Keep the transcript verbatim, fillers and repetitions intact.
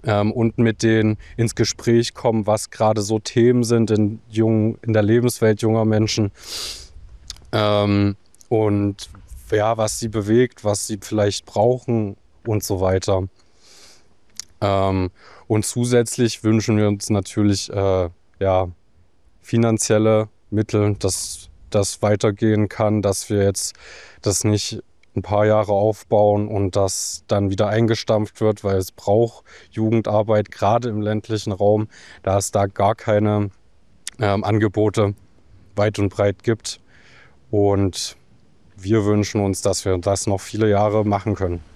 ähm, und mit denen ins Gespräch kommen, was gerade so Themen sind in, jungen, in der Lebenswelt junger Menschen. Ähm, und ja, was sie bewegt, was sie vielleicht brauchen und so weiter. Ähm, und zusätzlich wünschen wir uns natürlich äh, ja, finanzielle Mittel, dass das weitergehen kann, dass wir jetzt das nicht ein paar Jahre aufbauen und das dann wieder eingestampft wird, weil es braucht Jugendarbeit, gerade im ländlichen Raum, da es da gar keine ähm, Angebote weit und breit gibt. Und wir wünschen uns, dass wir das noch viele Jahre machen können.